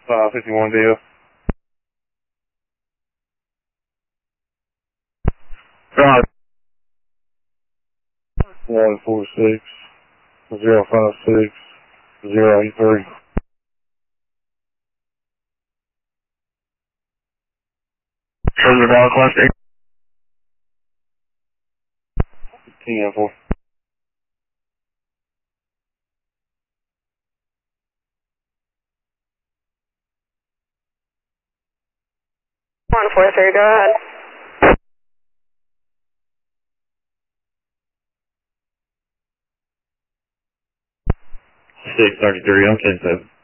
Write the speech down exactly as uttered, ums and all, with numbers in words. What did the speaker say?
uh, fifty-one deal. Right. one four six zero five six zero eight three. Further dial class eight. ten four. one four three, go ahead. six thirty-three, okay, so.